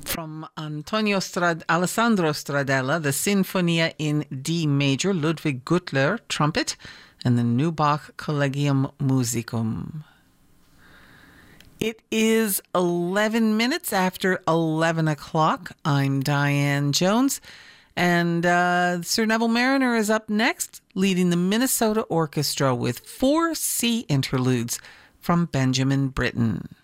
From Alessandro Stradella, the Sinfonia in D major, Ludwig Gutler, trumpet, and the Neubach Collegium Musicum. It is 11 minutes after 11 o'clock. I'm Diane Jones, and Sir Neville Marriner is up next, leading the Minnesota Orchestra with 4 C interludes from Benjamin Britten.